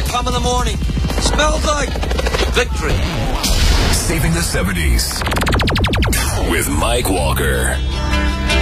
come in the morning. Smells like victory. Saving the 70s with Mike Walker.